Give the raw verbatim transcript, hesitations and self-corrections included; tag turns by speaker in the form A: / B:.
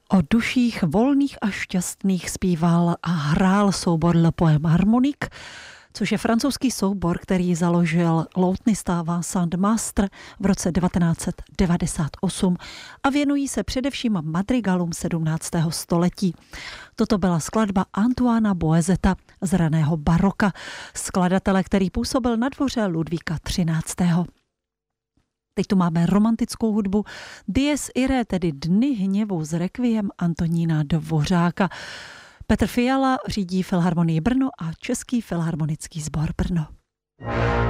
A: O duších volných a šťastných zpíval a hrál soubor Le Poème Harmonique, což je francouzský soubor, který založil loutnista Vincent de Maistre v roce devatenáct set devadesát osm a věnují se především madrigalům sedmnáctého století. Toto byla skladba Antoina Boiseta z raného baroka, skladatele, který působil na dvoře Ludvíka třináctého. Teď tu máme romantickou hudbu Dies Irae, tedy Dny hněvu s rekviem Antonína Dvořáka. Petr Fiala řídí Filharmonii Brno a Český filharmonický sbor Brno.